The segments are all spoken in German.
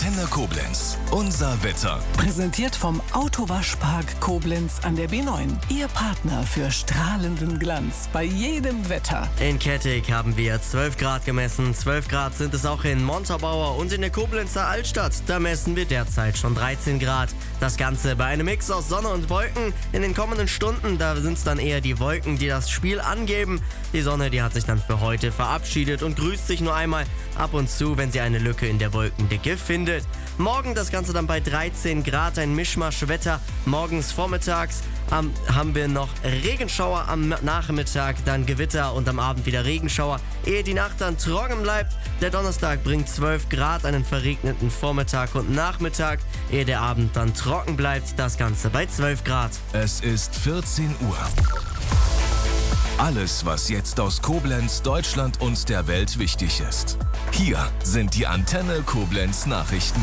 Antenne Koblenz. Unser Wetter. Präsentiert vom Autowaschpark Koblenz an der B9. Ihr Partner für strahlenden Glanz bei jedem Wetter. In Kettig haben wir 12 Grad gemessen. 12 Grad sind es auch in Montabaur und in der Koblenzer Altstadt. Da messen wir derzeit schon 13 Grad. Das Ganze bei einem Mix aus Sonne und Wolken. In den kommenden Stunden, da sind es dann eher die Wolken, die das Spiel angeben. Die Sonne, die hat sich dann für heute verabschiedet und grüßt sich nur einmal ab und zu, wenn sie eine Lücke in der Wolkendicke findet. Morgen das Ganze dann bei 13 Grad, ein Mischmaschwetter. Morgens vormittags haben wir noch Regenschauer am Nachmittag, dann Gewitter und am Abend wieder Regenschauer, ehe die Nacht dann trocken bleibt. Der Donnerstag bringt 12 Grad, einen verregneten Vormittag und Nachmittag, ehe der Abend dann trocken bleibt. Das Ganze bei 12 Grad. Es ist 14 Uhr. Alles, was jetzt aus Koblenz, Deutschland und der Welt wichtig ist. Hier sind die Antenne Koblenz Nachrichten.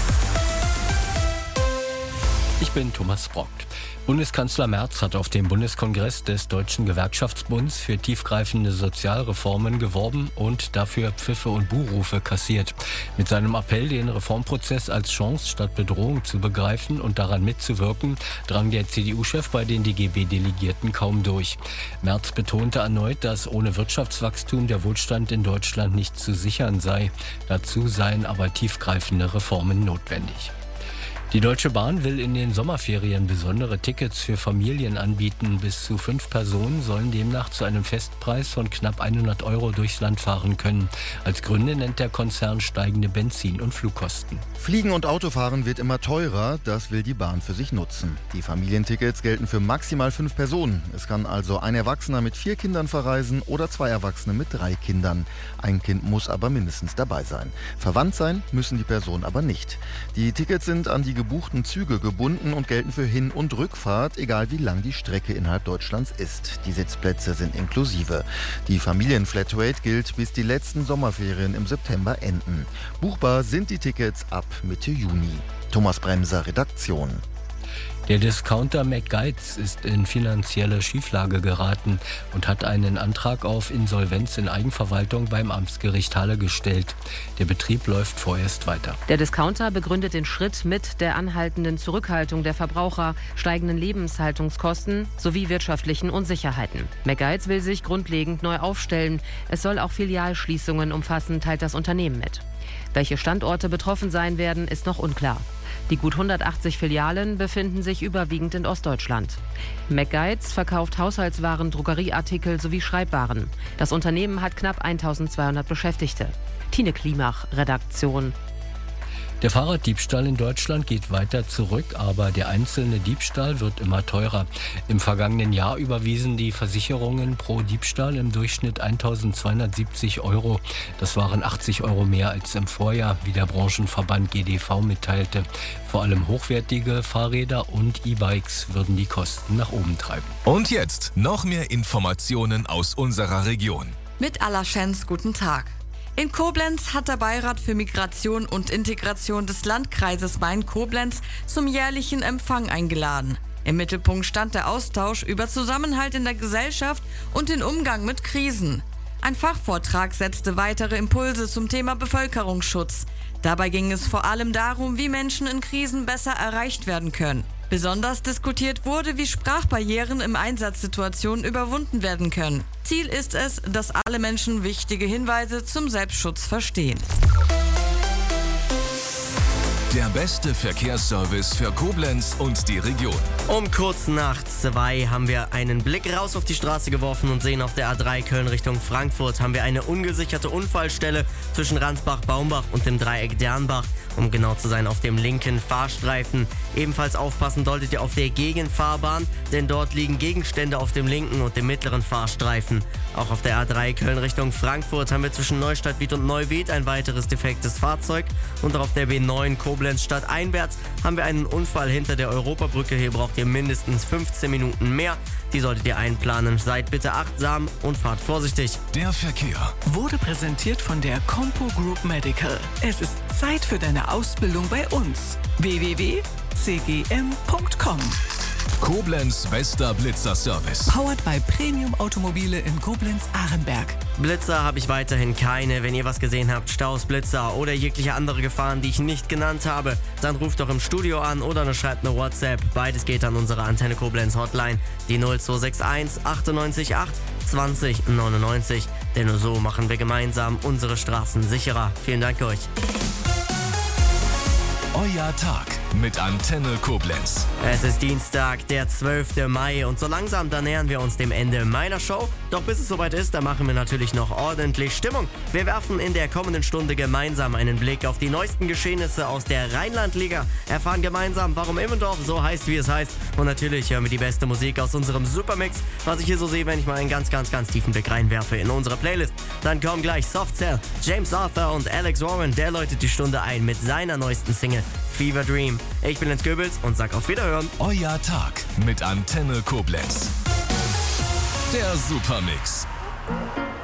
Ich bin Thomas Brockt. Bundeskanzler Merz hat auf dem Bundeskongress des Deutschen Gewerkschaftsbunds für tiefgreifende Sozialreformen geworben und dafür Pfiffe und Buhrufe kassiert. Mit seinem Appell, den Reformprozess als Chance statt Bedrohung zu begreifen und daran mitzuwirken, drang der CDU-Chef bei den DGB-Delegierten kaum durch. Merz betonte erneut, dass ohne Wirtschaftswachstum der Wohlstand in Deutschland nicht zu sichern sei. Dazu seien aber tiefgreifende Reformen notwendig. Die Deutsche Bahn will in den Sommerferien besondere Tickets für Familien anbieten. Bis zu 5 Personen sollen demnach zu einem Festpreis von knapp 100 € durchs Land fahren können. Als Gründe nennt der Konzern steigende Benzin- und Flugkosten. Fliegen und Autofahren wird immer teurer, das will die Bahn für sich nutzen. Die Familientickets gelten für maximal 5 Personen. Es kann also ein Erwachsener mit 4 Kindern verreisen oder 2 Erwachsene mit 3 Kindern. Ein Kind muss aber mindestens dabei sein. Verwandt sein müssen die Personen aber nicht. Die Tickets sind an die gebuchten Züge gebunden und gelten für Hin- und Rückfahrt, egal wie lang die Strecke innerhalb Deutschlands ist. Die Sitzplätze sind inklusive. Die Familienflatrate gilt, bis die letzten Sommerferien im September enden. Buchbar sind die Tickets ab Mitte Juni. Thomas Bremser, Redaktion. Der Discounter McGuides ist in finanzielle Schieflage geraten und hat einen Antrag auf Insolvenz in Eigenverwaltung beim Amtsgericht Halle gestellt. Der Betrieb läuft vorerst weiter. Der Discounter begründet den Schritt mit der anhaltenden Zurückhaltung der Verbraucher, steigenden Lebenshaltungskosten sowie wirtschaftlichen Unsicherheiten. McGuides will sich grundlegend neu aufstellen. Es soll auch Filialschließungen umfassen, teilt das Unternehmen mit. Welche Standorte betroffen sein werden, ist noch unklar. Die gut 180 Filialen befinden sich überwiegend in Ostdeutschland. McGuides verkauft Haushaltswaren, Drogerieartikel sowie Schreibwaren. Das Unternehmen hat knapp 1200 Beschäftigte. Tine Klimach, Redaktion. Der Fahrraddiebstahl in Deutschland geht weiter zurück, aber der einzelne Diebstahl wird immer teurer. Im vergangenen Jahr überwiesen die Versicherungen pro Diebstahl im Durchschnitt 1.270 €. Das waren 80 € mehr als im Vorjahr, wie der Branchenverband GDV mitteilte. Vor allem hochwertige Fahrräder und E-Bikes würden die Kosten nach oben treiben. Und jetzt noch mehr Informationen aus unserer Region. Mit Alaschens, guten Tag. In Koblenz hat der Beirat für Migration und Integration des Landkreises Main-Koblenz zum jährlichen Empfang eingeladen. Im Mittelpunkt stand der Austausch über Zusammenhalt in der Gesellschaft und den Umgang mit Krisen. Ein Fachvortrag setzte weitere Impulse zum Thema Bevölkerungsschutz. Dabei ging es vor allem darum, wie Menschen in Krisen besser erreicht werden können. Besonders diskutiert wurde, wie Sprachbarrieren in Einsatzsituationen überwunden werden können. Ziel ist es, dass alle Menschen wichtige Hinweise zum Selbstschutz verstehen. Der beste Verkehrsservice für Koblenz und die Region. Um kurz nach 2 haben wir einen Blick raus auf die Straße geworfen und sehen auf der A3 Köln Richtung Frankfurt haben wir eine ungesicherte Unfallstelle zwischen Ransbach-Baumbach und dem Dreieck Dernbach. Um genau zu sein, auf dem linken Fahrstreifen. Ebenfalls aufpassen solltet ihr auf der Gegenfahrbahn, denn dort liegen Gegenstände auf dem linken und dem mittleren Fahrstreifen. Auch auf der A3 Köln Richtung Frankfurt haben wir zwischen Neustadt-Wied und Neuwied ein weiteres defektes Fahrzeug. Und auch auf der B9 Koblenz stadteinwärts haben wir einen Unfall hinter der Europabrücke. Hier braucht ihr mindestens 15 Minuten mehr. Die solltet ihr einplanen. Seid bitte achtsam und fahrt vorsichtig. Der Verkehr Wurde präsentiert von der Compo Group Medical. Es ist Zeit für deine Ausbildung bei uns. www.cgm.com Koblenz bester Blitzer-Service. Powered by Premium Automobile in Koblenz-Arenberg. Blitzer habe ich weiterhin keine. Wenn ihr was gesehen habt, Staus, Blitzer oder jegliche andere Gefahren, die ich nicht genannt habe, dann ruft doch im Studio an oder schreibt eine WhatsApp. Beides geht an unsere Antenne Koblenz Hotline, die 0261 98 8 20 99. Denn nur so machen wir gemeinsam unsere Straßen sicherer. Vielen Dank euch. Euer Tag mit Antenne Koblenz. Es ist Dienstag, der 12. Mai und so langsam, da nähern wir uns dem Ende meiner Show. Doch bis es soweit ist, da machen wir natürlich noch ordentlich Stimmung. Wir werfen in der kommenden Stunde gemeinsam einen Blick auf die neuesten Geschehnisse aus der Rheinland-Liga, erfahren gemeinsam, warum Immendorf so heißt, wie es heißt. Und natürlich hören wir die beste Musik aus unserem Supermix, was ich hier so sehe, wenn ich mal einen ganz tiefen Blick reinwerfe in unsere Playlist. Dann kommen gleich Soft Cell, James Arthur und Alex Warren, der läutet die Stunde ein mit seiner neuesten Single Fever Dream. Ich bin Lenz Goebbels und sag auf Wiederhören. Euer Tag mit Antenne Koblenz. Der Supermix.